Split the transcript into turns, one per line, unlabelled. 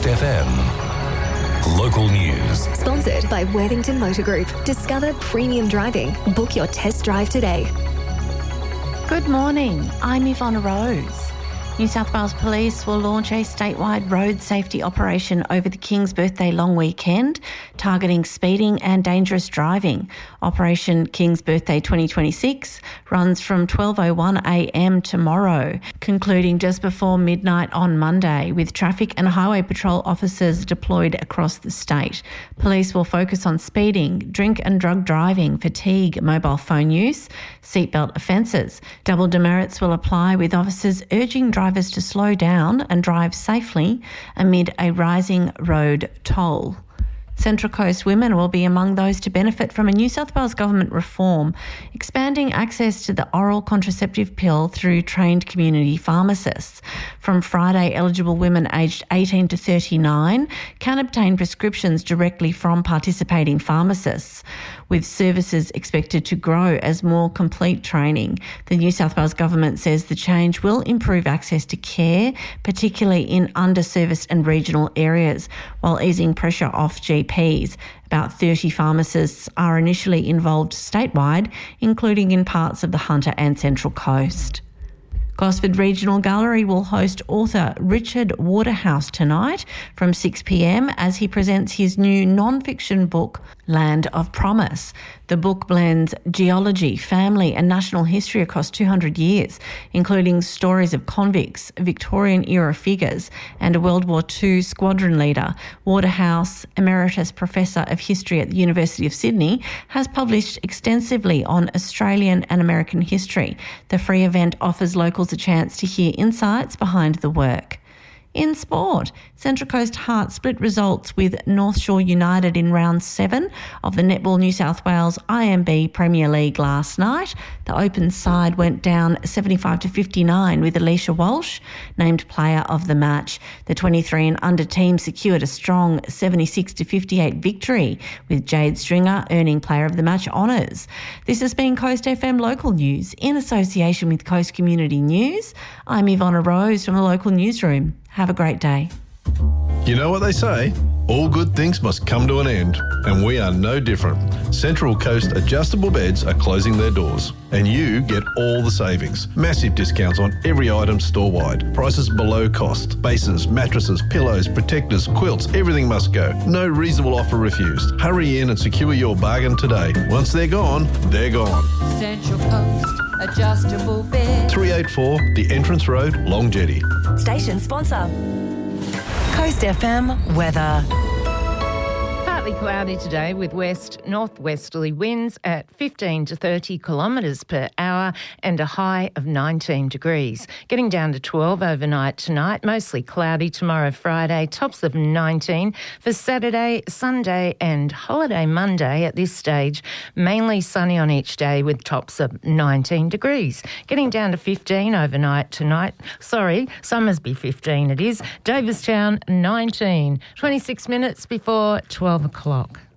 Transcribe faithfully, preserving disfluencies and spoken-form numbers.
Coast F M. Local news.
Sponsored by Worthington Motor Group. Discover premium driving. Book your test drive today.
Good morning. I'm Yvonne Rose. New South Wales Police will launch a statewide road safety operation over the King's Birthday long weekend, targeting speeding and dangerous driving. Operation King's Birthday twenty twenty-six runs from twelve oh one a m tomorrow, concluding just before midnight on Monday, with traffic and highway patrol officers deployed across the state. Police will focus on speeding, drink and drug driving, fatigue, mobile phone use, seatbelt offences. Double demerits will apply, with officers urging drivers drivers to slow down and drive safely amid a rising road toll. Central Coast women will be among those to benefit from a New South Wales government reform, expanding access to the oral contraceptive pill through trained community pharmacists. From Friday, eligible women aged eighteen to thirty-nine can obtain prescriptions directly from participating pharmacists, with services expected to grow as more complete training. The New South Wales government says the change will improve access to care, particularly in underserviced and regional areas, while easing pressure off G Ps. About thirty pharmacists are initially involved statewide, including in parts of the Hunter and Central Coast. Gosford Regional Gallery will host author Richard Waterhouse tonight from six p m as he presents his new non-fiction book, Land of Promise. The book blends geology, family and national history across two hundred years, including stories of convicts, Victorian-era figures and a World War Two squadron leader. Waterhouse, Emeritus Professor of History at the University of Sydney, has published extensively on Australian and American history. The free event offers locals a chance to hear insights behind the work. In sport, Central Coast Hearts split results with North Shore United in round seven of the Netball New South Wales I M B Premier League last night. The Open side went down seventy-five to fifty-nine with Alicia Walsh named player of the match. The twenty-three and under team secured a strong seventy-six to fifty-eight victory, with Jade Stringer earning player of the match honours. This has been Coast F M Local News in association with Coast Community News. I'm Yvonne Rose from the local newsroom. Have a great day.
You know what they say? All good things must come to an end, and we are no different. Central Coast Adjustable Beds are closing their doors, and you get all the savings. Massive discounts on every item store-wide. Prices below cost. Bases, mattresses, pillows, protectors, quilts, everything must go. No reasonable offer refused. Hurry in and secure your bargain today. Once they're gone, they're gone.
Central Coast Adjustable Beds.
three eighty-four The Entrance Road, Long Jetty.
Station sponsor. Coast F M weather.
Partly cloudy today with west-northwesterly winds at fifteen to thirty kilometres per hour and a high of nineteen degrees. Getting down to twelve overnight tonight, mostly cloudy tomorrow Friday, tops of nineteen. For Saturday, Sunday and holiday Monday at this stage, mainly sunny on each day with tops of nineteen degrees. Getting down to fifteen overnight tonight. Sorry, Summersby fifteen it is. Davistown nineteen. twenty-six minutes before twelve o'clock.